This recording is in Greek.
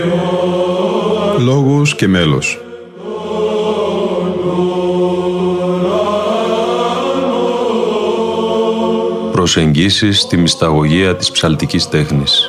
Λόγος και μέλος. Προσεγγίσεις στη μυσταγωγία της ψαλτικής τέχνης.